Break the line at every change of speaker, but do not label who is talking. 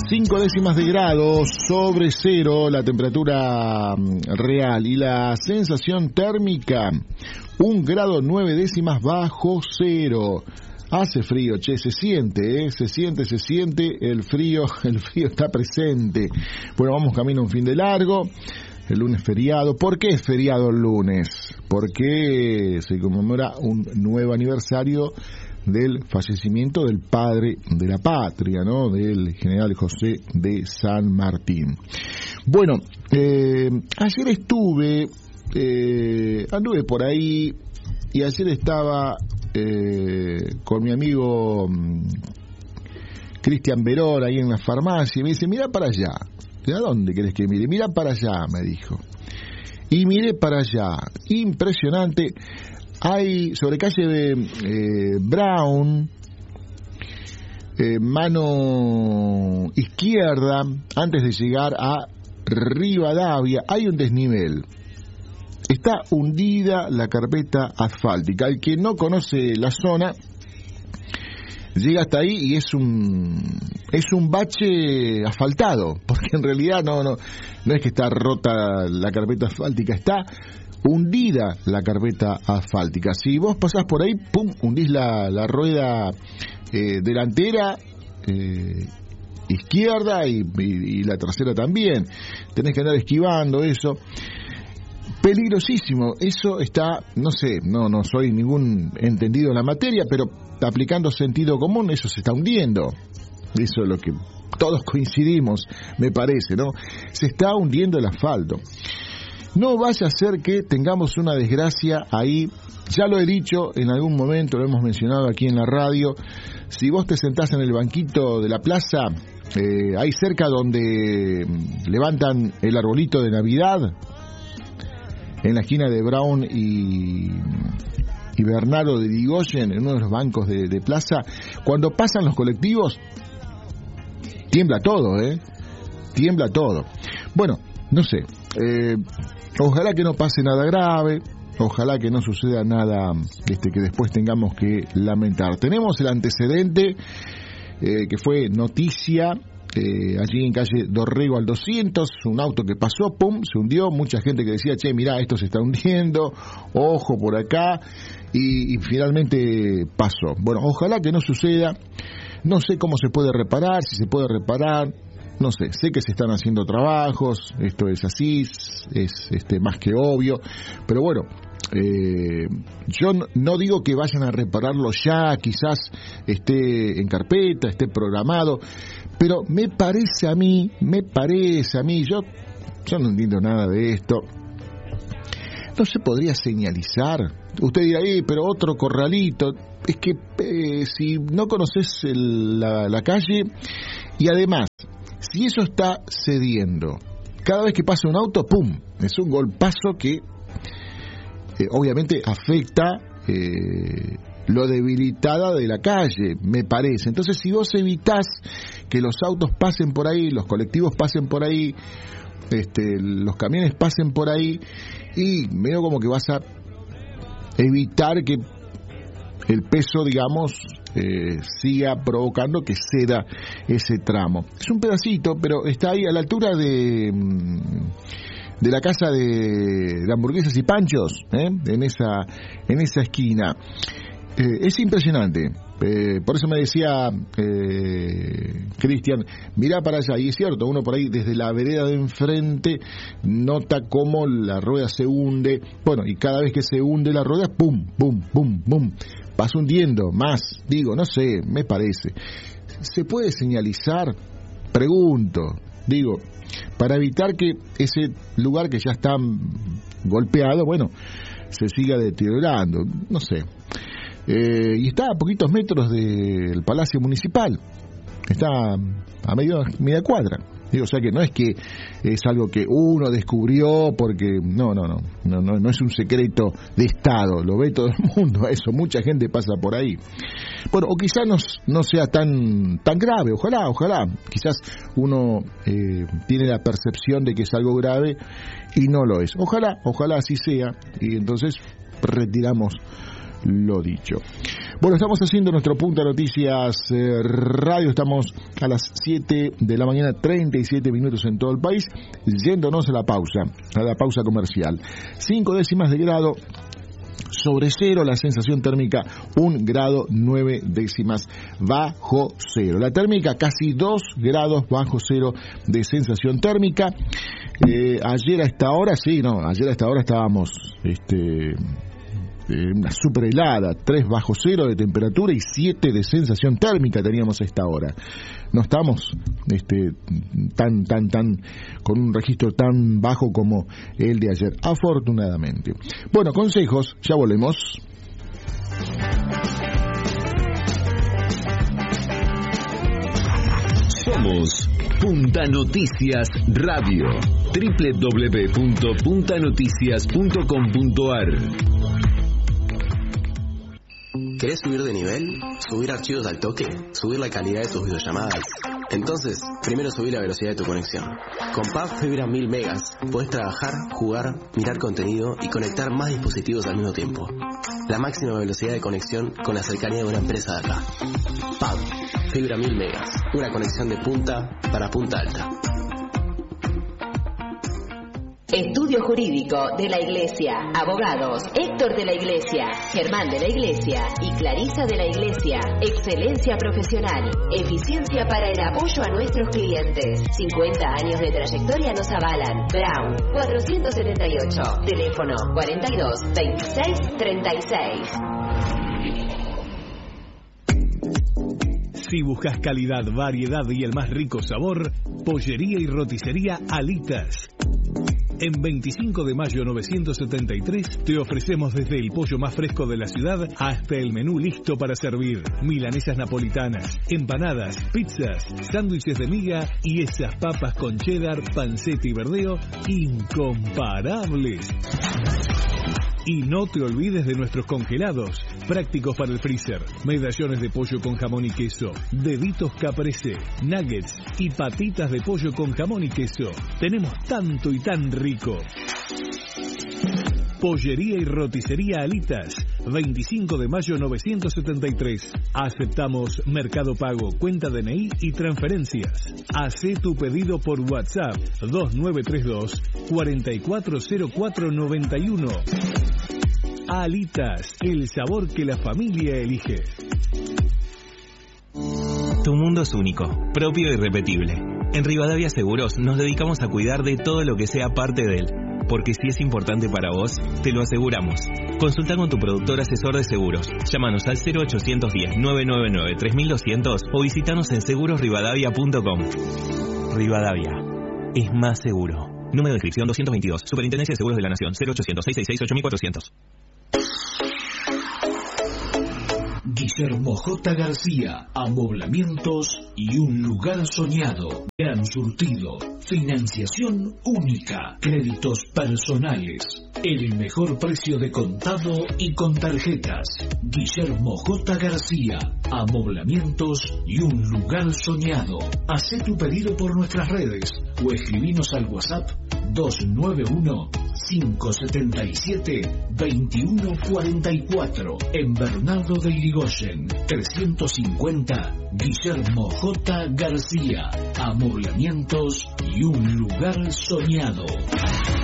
5 décimas de grado sobre cero la temperatura real y la sensación térmica 1,9 grados bajo cero. Hace frío, che, se siente el frío está presente. Bueno, vamos camino a un fin de largo. El lunes feriado. ¿Por qué es feriado el lunes? Porque se conmemora un nuevo aniversario del fallecimiento del padre de la patria, ¿no? Del general José de San Martín. Bueno, ayer anduve por ahí y ayer estaba con mi amigo Cristian Verón ahí en la farmacia y me dice, mira para allá. ¿A dónde querés que mire? Mira para allá, me dijo. Y miré para allá. Impresionante. Hay sobre calle de Brown, mano izquierda, antes de llegar a Rivadavia, hay un desnivel. Está hundida la carpeta asfáltica. El que no conoce la zona llega hasta ahí y es un bache asfaltado, porque en realidad no es que está rota la carpeta asfáltica, está hundida la carpeta asfáltica. Si vos pasás por ahí, pum, hundís la rueda delantera, izquierda y la trasera también. Tenés que andar esquivando eso. Peligrosísimo. Eso está, no sé, no soy ningún entendido en la materia, pero aplicando sentido común, eso se está hundiendo. Eso es lo que todos coincidimos, me parece, ¿no? Se está hundiendo el asfalto. No vaya a ser que tengamos una desgracia ahí. Ya lo he dicho en algún momento, lo hemos mencionado aquí en la radio. Si vos te sentás en el banquito de la plaza, ahí cerca donde levantan el arbolito de Navidad, en la esquina de Brown y Bernardo de Irigoyen, en uno de los bancos de plaza, cuando pasan los colectivos, tiembla todo, tiembla todo. Bueno, no sé, ojalá que no pase nada grave, ojalá que no suceda nada que después tengamos que lamentar. Tenemos el antecedente que fue noticia allí en calle Dorrego al 200, un auto que pasó, pum, se hundió, mucha gente que decía, che, mirá, esto se está hundiendo, ojo por acá, y finalmente pasó. Bueno, ojalá que no suceda. No sé cómo se puede reparar, si se puede reparar, no sé que se están haciendo trabajos, esto es así, es más que obvio, pero bueno, yo no digo que vayan a repararlo ya, quizás esté en carpeta, esté programado, pero me parece a mí, yo no entiendo nada de esto. ¿No se podría señalizar? Usted dirá, pero otro corralito. Es que si no conoces la calle, y además, si eso está cediendo, cada vez que pasa un auto, ¡pum!, es un golpazo que obviamente afecta lo debilitada de la calle, me parece. Entonces, si vos evitás que los autos pasen por ahí, los colectivos pasen por ahí, los camiones pasen por ahí, y medio como que vas a evitar que el peso, digamos, siga provocando que ceda ese tramo. Es un pedacito, pero está ahí a la altura de la casa de hamburguesas y panchos, en esa esquina. Es impresionante. Por eso me decía Cristian, mirá para allá, y es cierto, uno por ahí desde la vereda de enfrente nota cómo la rueda se hunde, bueno, y cada vez que se hunde la rueda, pum, pum, pum, pum, vas hundiendo más, digo, no sé, me parece. ¿Se puede señalizar? Pregunto, digo, para evitar que ese lugar que ya está golpeado, bueno, se siga deteriorando, no sé. Y está a poquitos metros del Palacio Municipal, está a media cuadra. O sea que no es que es algo que uno descubrió porque no es un secreto de Estado, lo ve todo el mundo, eso, mucha gente pasa por ahí. Bueno, o quizás no sea tan grave, ojalá, quizás uno tiene la percepción de que es algo grave y no lo es. Ojalá así sea, y entonces retiramos lo dicho. Bueno, estamos haciendo nuestro Punta Noticias Radio, estamos a las 7 de la mañana, 37 minutos en todo el país, yéndonos a la pausa comercial. 5 décimas de grado sobre cero, la sensación térmica 1 grado 9 décimas bajo cero. La térmica casi 2 grados bajo cero de sensación térmica. Ayer a esta hora estábamos una super helada, 3 bajo cero de temperatura y 7 de sensación térmica teníamos a esta hora. No estamos tan con un registro tan bajo como el de ayer, afortunadamente. Bueno, consejos, ya volvemos.
Somos Punta Noticias Radio, www.puntanoticias.com.ar.
¿Querés subir de nivel? ¿Subir archivos al toque? ¿Subir la calidad de tus videollamadas? Entonces, primero subí la velocidad de tu conexión. Con Pub Fibra 1000 megas, podés trabajar, jugar, mirar contenido y conectar más dispositivos al mismo tiempo. La máxima velocidad de conexión con la cercanía de una empresa de acá. Pub Fibra 1000 megas, una conexión de punta para punta alta.
Estudio Jurídico de la Iglesia. Abogados Héctor de la Iglesia, Germán de la Iglesia y Clarisa de la Iglesia. Excelencia profesional. Eficiencia para el apoyo a nuestros clientes. 50 años de trayectoria nos avalan. Brown 478. Teléfono 42 26 36.
Si buscas calidad, variedad y el más rico sabor, Pollería y Roticería Alitas. En 25 de mayo 973 te ofrecemos desde el pollo más fresco de la ciudad hasta el menú listo para servir. Milanesas napolitanas, empanadas, pizzas, sándwiches de miga y esas papas con cheddar, panceta y verdeo incomparables. Y no te olvides de nuestros congelados, prácticos para el freezer, medallones de pollo con jamón y queso, deditos caprese, nuggets y patitas de pollo con jamón y queso. Tenemos tanto y tan rico. Pollería y Roticería Alitas, 25 de mayo 973. Aceptamos Mercado Pago, cuenta DNI y transferencias. Hacé tu pedido por WhatsApp 2932 440491. Alitas, el sabor que la familia elige.
Tu mundo es único, propio y irrepetible. En Rivadavia Seguros nos dedicamos a cuidar de todo lo que sea parte de él. Porque si es importante para vos, te lo aseguramos. Consulta con tu productor asesor de seguros. Llámanos al 0810-999-3200 o visítanos en segurosrivadavia.com. Rivadavia, es más seguro. Número de inscripción 222. Superintendencia de Seguros de la Nación. 0800-666-8400.
Guillermo J. García, amoblamientos y un lugar soñado. Gran surtido, financiación única, créditos personales, el mejor precio de contado y con tarjetas. Guillermo J. García, amoblamientos y un lugar soñado. Hacé tu pedido por nuestras redes o escribinos al WhatsApp 291-577-2144 en Bernardo de Irigoyen 350. Guillermo J. García, amoblamientos y un lugar soñado.